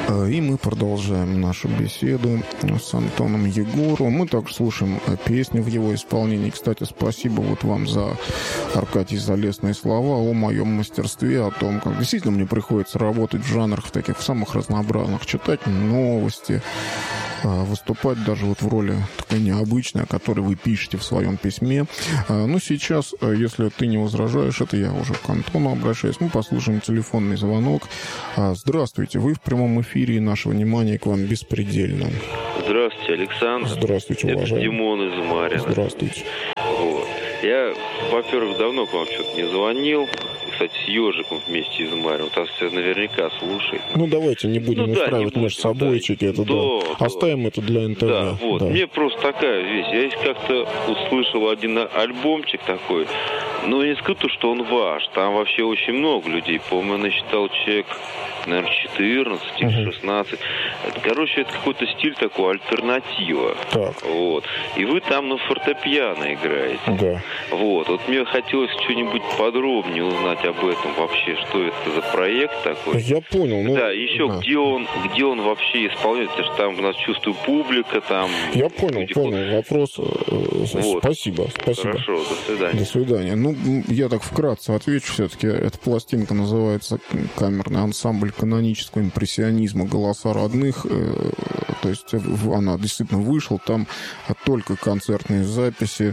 И мы продолжаем нашу беседу с Антоном Егоровым. Мы также слушаем песни в его исполнении. Кстати, спасибо вот вам за, Аркадий, за лестные слова о моем мастерстве, о том, как действительно мне приходится работать в жанрах в таких самых разнообразных, читать новости, выступать даже вот в роли такой необычной, о которой вы пишете в своем письме. Ну, сейчас, если ты не возражаешь, это я уже к Антону обращаюсь, мы послушаем телефонный звонок. Здравствуйте, вы в прямом эфире, и наше внимание к вам беспредельно. Здравствуйте, Александр. Здравствуйте, уважаемый. Это Димон из Марина. Здравствуйте. Вот. Я, во-первых, давно к вам что-то не звонил. Кстати, с Ежиком вместе из Марина. Там все наверняка слушает. Ну, давайте не будем устраивать между собойчики. Это, да. Оставим это для НТВ. Да, вот. Да. Мне просто такая вещь. Я здесь как-то услышал один альбомчик такой. Ну, не скажу, что он ваш. Там вообще очень много людей. По-моему, я насчитал человек, наверное, 14 или 16. Короче, это какой-то стиль такой, альтернатива. Так. Вот. И вы там на фортепиано играете. Да. Вот мне хотелось что-нибудь подробнее узнать об этом вообще, что это за проект такой. Я понял. Ну, да, еще да. Где он вообще исполняет, потому что там у нас чувствую публика, там... Я понял. Вопрос. Вот. Спасибо. Хорошо, до свидания. До свидания. Ну, я так вкратце отвечу. Все-таки эта пластинка называется «Камерный ансамбль канонического импрессионизма. Голоса родных». То есть она действительно вышла. Там только концертные записи.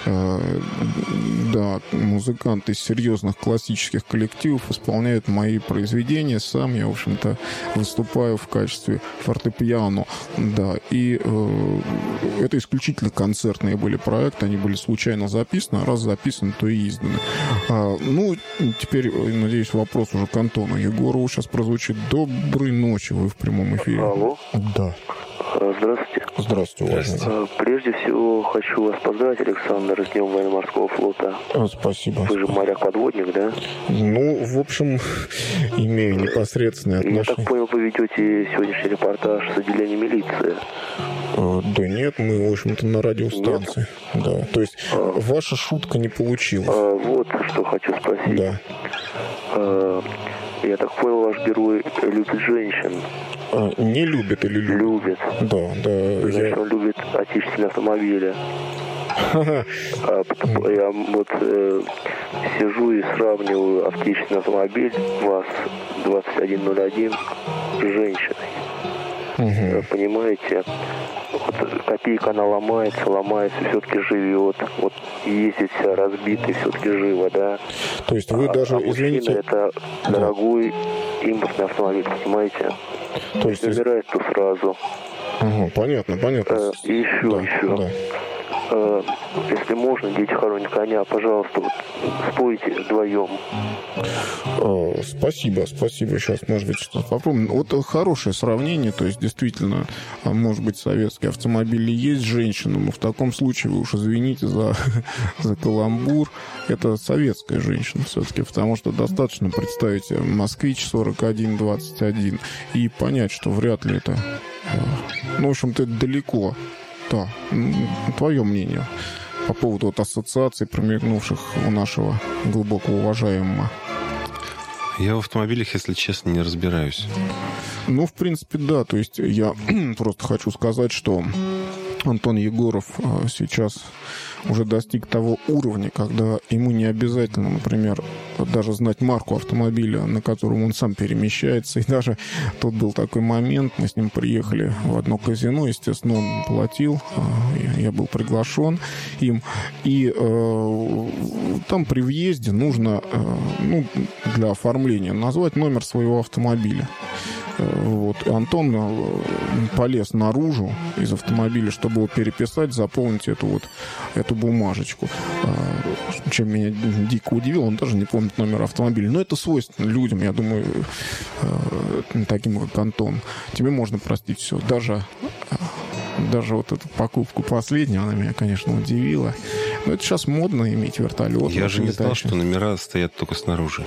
Да, музыканты из серьезных классических коллективов исполняют мои произведения. Сам я, в общем-то, выступаю в качестве фортепиано. Да, и это исключительно концертные были проекты. Они были случайно записаны. Раз записаны, то и изданы. Ну, теперь, надеюсь, вопрос уже к Антону Егорову сейчас прозвучит. Доброй ночи, вы в прямом эфире. Алло. Да. Здравствуйте. Здравствуйте, уважаемый. Прежде всего, хочу вас поздравить, Александр, с Днем военно-морского флота. Спасибо. Вы же моряк-подводник, да? Ну, в общем, имею непосредственное отношение. Я так понял, вы ведете сегодняшний репортаж с отделения милиции. Да нет, мы, в общем-то, на радиостанции. Нет? Да. То есть ваша шутка не получилась. Вот что хочу спросить. Да. Я так понял, ваш герой любит женщин. Не любит или любит? Любит. Да. Значит, он любит отечественные автомобили. Я вот сижу и сравниваю отечественный автомобиль ВАЗ-2101 с женщиной. Понимаете? Вот копейка она ломается, все-таки живет. Вот ездит вся разбитая, все-таки живо, да. То есть вы даже, извините... это дорогой импортный автомобиль, понимаете? То есть... Забирает то сразу. Понятно. И еще. Да. Если можно, дети хоронят коня, пожалуйста, вот спойте вдвоем. Спасибо. Сейчас, может быть, что-то попробуем. Вот хорошее сравнение, то есть, действительно, может быть, советские автомобили есть женщина, но в таком случае вы уж извините за каламбур. Это советская женщина все-таки, потому что достаточно представить «Москвич» 4121 и понять, что вряд ли это... Ну, в общем-то, это далеко. Да, твое мнение по поводу вот ассоциаций, промелькнувших у нашего глубоко уважаемого. Я в автомобилях, если честно, не разбираюсь. Ну, в принципе, да. То есть я просто хочу сказать, что Антон Егоров сейчас уже достиг того уровня, когда ему не обязательно, например, даже знать марку автомобиля, на котором он сам перемещается. И даже тут был такой момент, мы с ним приехали в одно казино, естественно, он платил, я был приглашен им. И там при въезде нужно, для оформления назвать номер своего автомобиля. Вот. И Антон полез наружу из автомобиля, чтобы его переписать, заполнить эту бумажечку. Чем меня дико удивило, он даже не помнит номер автомобиля. Но это свойственно людям, я думаю, таким как Антон. Тебе можно простить все. Даже вот эту покупку последнюю, она меня, конечно, удивила. Но это сейчас модно иметь вертолет. Я же не знал, что номера стоят только снаружи.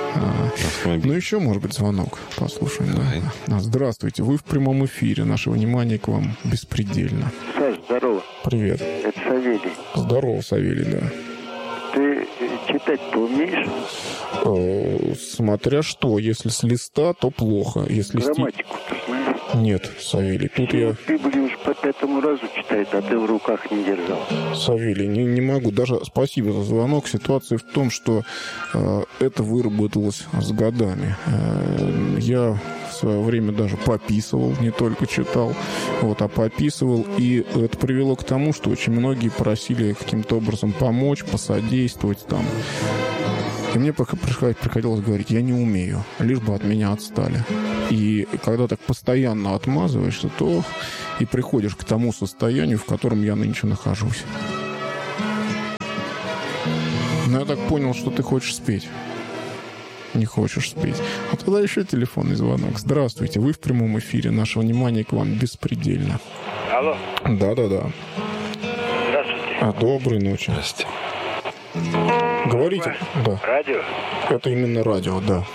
Ну, еще, может быть, звонок. Послушаем. Да. Здравствуйте. Вы в прямом эфире. Наше внимание к вам беспредельно. Саш, здорово. Привет. Это Савелий. Здорово, Савелий, да. Ты читать-то умеешь? Смотря что. Если с листа, то плохо. Если грамматику ты знаешь? Нет, Савелий, тут я... Библию уж по 5-му разу читает, а ты в руках не держал. Савелий, не могу. Даже спасибо за звонок. Ситуация в том, что это выработалось с годами. Я в свое время даже пописывал, не только читал, а пописывал. И это привело к тому, что очень многие просили каким-то образом помочь, посодействовать там. И мне приходилось говорить, я не умею, лишь бы от меня отстали. И когда так постоянно отмазываешься, то и приходишь к тому состоянию, в котором я нынче нахожусь. Но я так понял, что ты хочешь спеть. Не хочешь спеть. А тогда еще телефонный звонок. Здравствуйте, вы в прямом эфире. Наше внимание к вам беспредельно. Алло. Да. Здравствуйте. Доброй ночи. Здрасте. Говорите. Да. Радио? Это именно радио, да.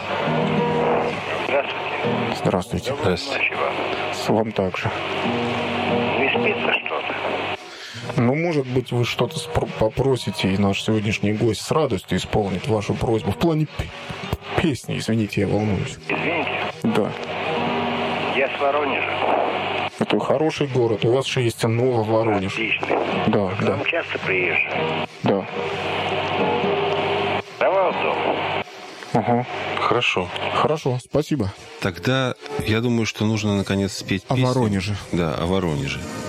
Здравствуйте. Здравствуйте. Доброй ночи вам. С вам также. Не спится что-то? Ну, может быть, вы что-то попросите, и наш сегодняшний гость с радостью исполнит вашу просьбу. В плане песни, извините, я волнуюсь. Извините. Да. Я с Воронежа. Это хороший город. У вас же есть Нововоронеж. Отличный. Да, К нам часто приезжаю. Да. Давай в дом. Ага. Хорошо. Хорошо, спасибо. Тогда я думаю, что нужно наконец спеть О песню. Воронеже. Да, о Воронеже.